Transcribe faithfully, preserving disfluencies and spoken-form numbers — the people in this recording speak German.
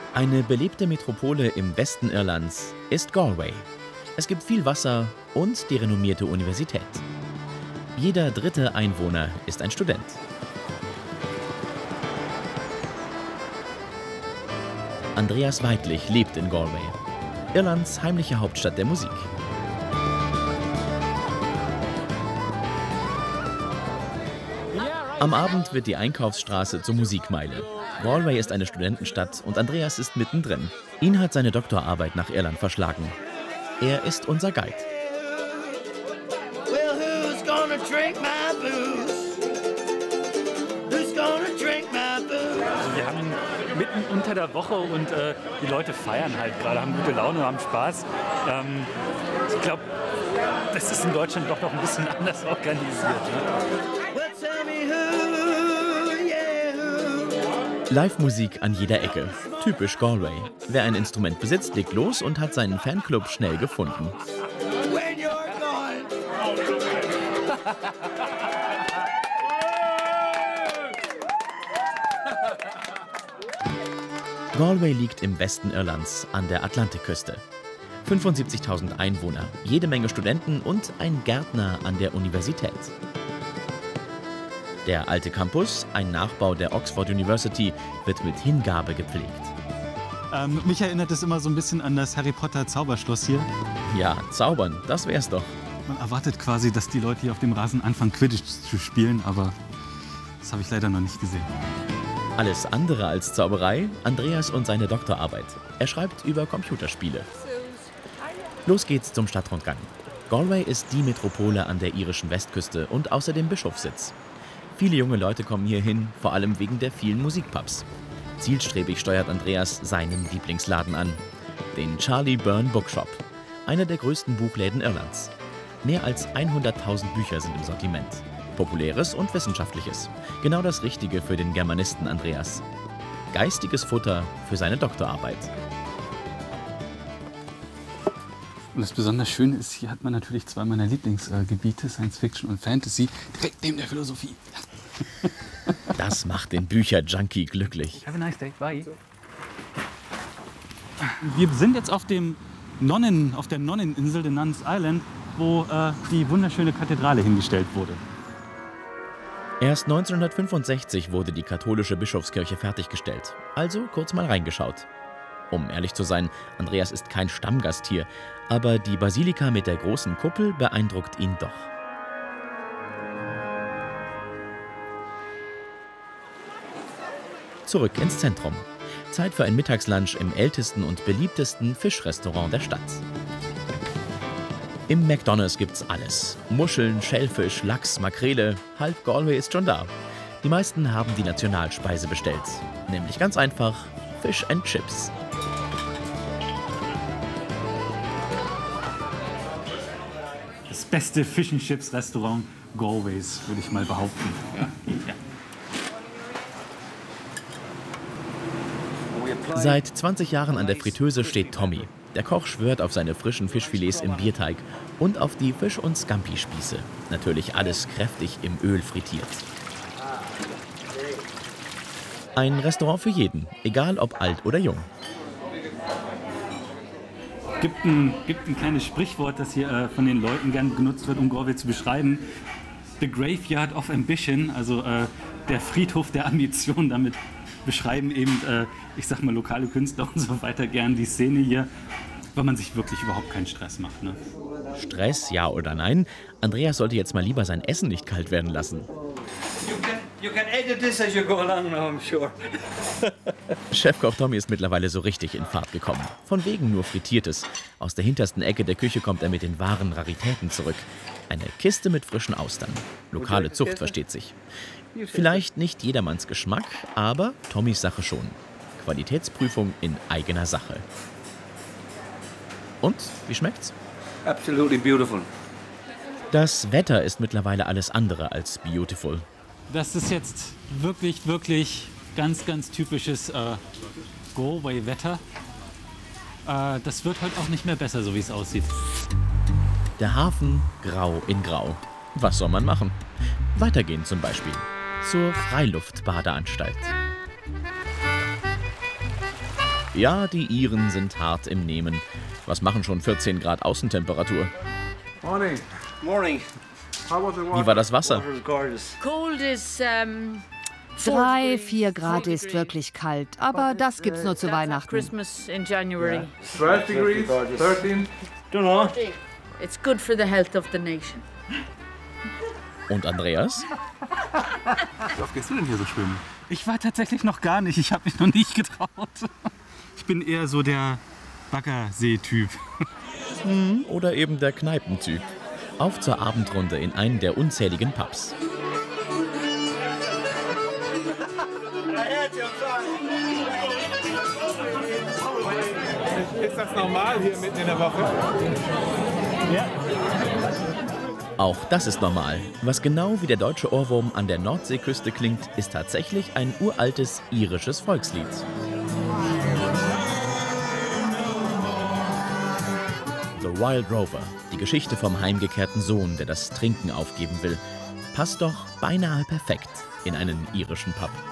Eine belebte Metropole im Westen Irlands ist Galway. Es gibt viel Wasser und die renommierte Universität. Jeder dritte Einwohner ist ein Student. Andreas Weidlich lebt in Galway, Irlands heimliche Hauptstadt der Musik. Am Abend wird die Einkaufsstraße zur Musikmeile. Galway ist eine Studentenstadt und Andreas ist mittendrin. Ihn hat seine Doktorarbeit nach Irland verschlagen. Er ist unser Guide. Also wir haben mitten unter der Woche und äh, die Leute feiern halt gerade, haben gute Laune, haben Spaß. Ähm, ich glaube, das ist in Deutschland doch noch ein bisschen anders organisiert. Ne? Live-Musik an jeder Ecke. Typisch Galway. Wer ein Instrument besitzt, legt los und hat seinen Fanclub schnell gefunden. Galway liegt im Westen Irlands an der Atlantikküste. fünfundsiebzigtausend Einwohner, jede Menge Studenten und ein Gärtner an der Universität. Der alte Campus, ein Nachbau der Oxford University, wird mit Hingabe gepflegt. Ähm, mich erinnert es immer so ein bisschen an das Harry Potter Zauberschloss hier. Ja, zaubern, das wär's doch. Man erwartet quasi, dass die Leute hier auf dem Rasen anfangen, Quidditch zu spielen, aber das habe ich leider noch nicht gesehen. Alles andere als Zauberei, Andreas und seine Doktorarbeit. Er schreibt über Computerspiele. Los geht's zum Stadtrundgang. Galway ist die Metropole an der irischen Westküste und außerdem Bischofssitz. Viele junge Leute kommen hier hin, vor allem wegen der vielen Musikpubs. Zielstrebig steuert Andreas seinen Lieblingsladen an, den Charlie Byrne Bookshop, einer der größten Buchläden Irlands. Mehr als hunderttausend Bücher sind im Sortiment. Populäres und Wissenschaftliches. Genau das Richtige für den Germanisten Andreas. Geistiges Futter für seine Doktorarbeit. Und das besonders Schöne ist, hier hat man natürlich zwei meiner Lieblingsgebiete, Science Fiction und Fantasy, direkt neben der Philosophie. Das macht den Bücher-Junkie glücklich. Have a nice day. Bye. Wir sind jetzt auf, dem Nonnen, auf der Nonneninsel, der Nuns Island, wo äh, die wunderschöne Kathedrale hingestellt wurde. Erst neunzehnhundertfünfundsechzig wurde die katholische Bischofskirche fertiggestellt. Also kurz mal reingeschaut. Um ehrlich zu sein, Andreas ist kein Stammgast hier, aber die Basilika mit der großen Kuppel beeindruckt ihn doch. Zurück ins Zentrum. Zeit für ein Mittagslunch im ältesten und beliebtesten Fischrestaurant der Stadt. Im McDonald's gibt's alles. Muscheln, Schellfisch, Lachs, Makrele. Halb Galway ist schon da. Die meisten haben die Nationalspeise bestellt. Nämlich ganz einfach Fish and Chips. Das beste Fish and Chips Restaurant Galways, würde ich mal behaupten. Ja. Ja. Seit zwanzig Jahren an der Fritteuse steht Tommy. Der Koch schwört auf seine frischen Fischfilets im Bierteig und auf die Fisch- und Scampi-Spieße. Natürlich alles kräftig im Öl frittiert. Ein Restaurant für jeden, egal ob alt oder jung. Gibt ein, gibt ein kleines Sprichwort, das hier äh, von den Leuten gern genutzt wird, um Galway zu beschreiben. The Graveyard of Ambition, also äh, der Friedhof der Ambition. Damit beschreiben eben, äh, ich sag mal, lokale Künstler und so weiter gern die Szene hier, weil man sich wirklich überhaupt keinen Stress macht. Ne? Stress, ja oder nein? Andreas sollte jetzt mal lieber sein Essen nicht kalt werden lassen. You can edit this as you go along now, I'm sure. Chefkoch Tommy ist mittlerweile so richtig in Fahrt gekommen. Von wegen nur Frittiertes. Aus der hintersten Ecke der Küche kommt er mit den wahren Raritäten zurück. Eine Kiste mit frischen Austern. Lokale Zucht, versteht sich. Vielleicht nicht jedermanns Geschmack, aber Tommys Sache schon. Qualitätsprüfung in eigener Sache. Und, wie schmeckt's? Absolutely beautiful. Das Wetter ist mittlerweile alles andere als beautiful. Das ist jetzt wirklich, wirklich ganz, ganz typisches äh, Galway-Wetter. Äh, das wird heute auch nicht mehr besser, so wie es aussieht. Der Hafen grau in grau. Was soll man machen? Weitergehen zum Beispiel. Zur Freiluftbadeanstalt. Ja, die Iren sind hart im Nehmen. Was machen schon vierzehn Grad Außentemperatur? Morning. Morning. How was the water? Wie war das Wasser? Water is gorgeous. Cold is um, Drei, vier Grad ist wirklich kalt, aber das gibt's nur zu That's at Weihnachten. Christmas in January. twelve degrees, thirteen. Don't know. It's good for the health of the nation. Und Andreas? Wie oft gehst du denn hier so schwimmen? Ich war tatsächlich noch gar nicht. Ich habe mich noch nicht getraut. Ich bin eher so der Baggersee-Typ. Oder eben der Kneipentyp. Auf zur Abendrunde in einen der unzähligen Pubs. Ist das normal hier mitten in der Woche? Auch das ist normal. Was genau wie der deutsche Ohrwurm an der Nordseeküste klingt, ist tatsächlich ein uraltes irisches Volkslied. The Wild Rover, die Geschichte vom heimgekehrten Sohn, der das Trinken aufgeben will, passt doch beinahe perfekt in einen irischen Pub.